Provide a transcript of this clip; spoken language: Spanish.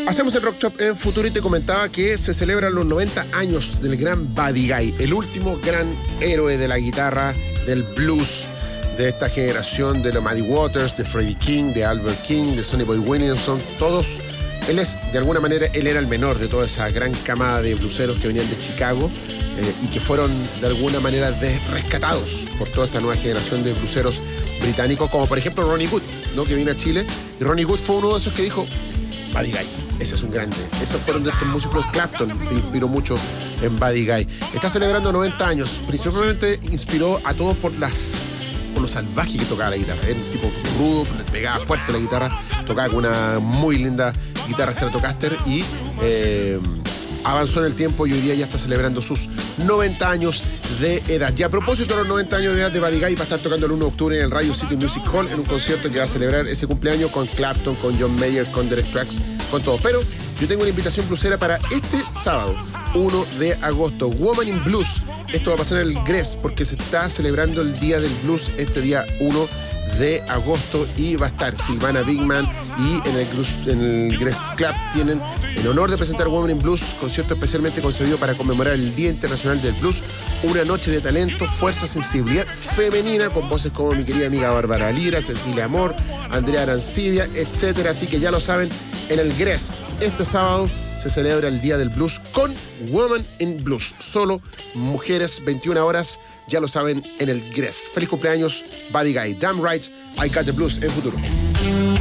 Hacemos el Rock Shop en Futuro y te comentaba que se celebran los 90 años del gran Buddy Guy, el último gran héroe de la guitarra, del blues, de esta generación, de los Muddy Waters, de Freddie King, de Albert King, de Sonny Boy Williamson, todos. Él es, de alguna manera, él era el menor de toda esa gran camada de blueseros que venían de Chicago y que fueron, de alguna manera, rescatados por toda esta nueva generación de bluseros británicos, como por ejemplo Ronnie Wood, ¿no? Que vino a Chile. Y Ronnie Wood fue uno de esos que dijo, Buddy Guy, ese es un grande. Esos fueron de estos músicos. Clapton se inspiró mucho en Buddy Guy. Está celebrando 90 años. Principalmente inspiró a todos por lo salvaje que tocaba la guitarra. Era un tipo rudo, le pegaba fuerte la guitarra, tocaba con una muy linda guitarra Stratocaster y avanzó en el tiempo y hoy día ya está celebrando sus 90 años de edad. Y a propósito de los 90 años de edad de Buddy Guy, va a estar tocando el 1 de octubre en el Radio City Music Hall en un concierto que va a celebrar ese cumpleaños con Clapton, con John Mayer, con Derek Trucks, con todo. Pero yo tengo una invitación bluesera para este sábado, 1 de agosto. Woman in Blues. Esto va a pasar en el Gress porque se está celebrando el Día del Blues este día 1 de agosto y va a estar Silvana Bigman y en el Gress Club tienen el honor de presentar Women in Blues, concierto especialmente concebido para conmemorar el Día Internacional del Blues, una noche de talento, fuerza, sensibilidad femenina con voces como mi querida amiga Bárbara Lira, Cecilia Amor, Andrea Arancibia, etcétera. Así que ya lo saben, en el Gress este sábado se celebra el Día del Blues con Woman in Blues. Solo mujeres, 21 horas, ya lo saben, en el Gress. Feliz cumpleaños, Buddy Guy. Damn right, I got the blues en Futuro.